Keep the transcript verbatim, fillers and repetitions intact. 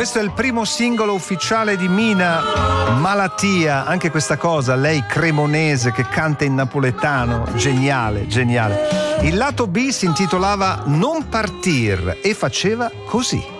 Questo è il primo singolo ufficiale di Mina, Malattia, anche questa cosa, lei cremonese che canta in napoletano, geniale, geniale. Il lato B si intitolava Non partir e faceva così.